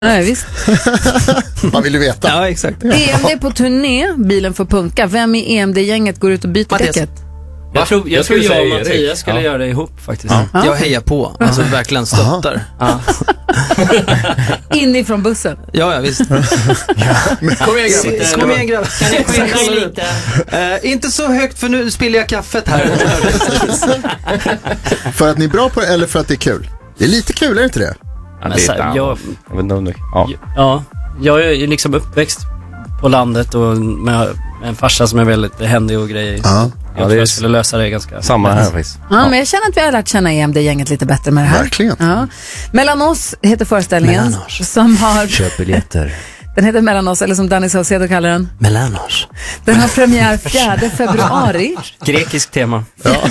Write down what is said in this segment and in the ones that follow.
Nej, visst. Man vill ju veta. Ja, exakt. EMD på turné, bilen får punka. Vem i EMD-gänget går ut och byter däcket? Jag tror jag och Mattias skulle göra det ihop faktiskt. Ja. Jag hejar på, alltså verkligen stöttar. Inifrån bussen. Ja, visst. Kom igen grabbar. Kan ni skynda lite? Inte så högt, för nu spiller jag kaffet här. För att ni är bra på det eller för att det är kul? Det är lite kul, är det inte det? Jag är ju liksom uppväxt på landet och med en farsa som är väldigt händig och grejer. Jag tror jag skulle lösa det ganska. Samma här faktiskt. Ja, men jag känner att vi har lärt känna EMD-gänget lite bättre med det här. Verkligen. Ja. Mellan oss heter föreställningen. Som har... Köp biljetter. Den heter Mellan oss, eller som Danny Saucedo kallar den. Melanos. Den har premiär 4 februari. Grekisk tema.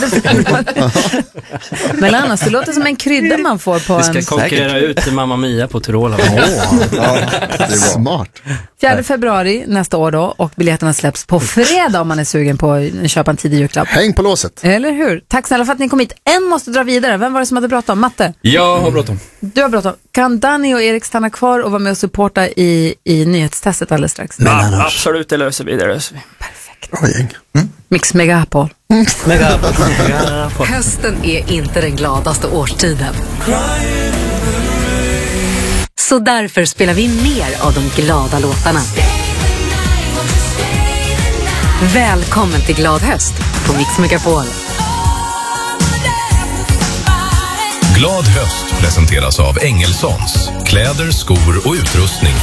Melanos, det låter som en krydda man får på Vi ska konkurrera ut Mamma Mia på Tyrola. Det var smart. 4 februari nästa år då, och biljetterna släpps på fredag om man är sugen på att köpa en tidig julklapp. Häng på låset. Eller hur? Tack snälla för att ni kom hit. En måste dra vidare. Vem var det som hade bråttom? Matte? Jag har bråttom. Du har bråttom. Kan Danny och Erik stanna kvar och vara med och supporta i nyhetstestet alldeles strax? Ja, absolut, det löser vi. Perfekt. Bra gäng. Mix Megapol. Hösten är inte den gladaste årstiden. Så därför spelar vi mer av de glada låtarna. Välkommen till Glad höst på Mix Megapol. Glad höst presenteras av Engelsons. Kläder, skor och utrustning